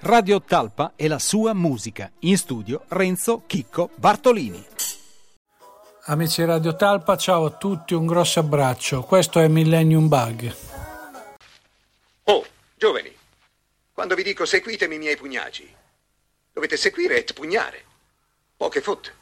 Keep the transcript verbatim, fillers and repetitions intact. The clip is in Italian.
Radio Talpa e la sua musica. In studio Renzo Chicco Bartolini. Amici Radio Talpa, ciao a tutti, un grosso abbraccio. Questo è Millennium Bug. Oh, giovani, quando vi dico seguitemi i miei pugnaci, dovete seguire e pugnare. Poche fotte.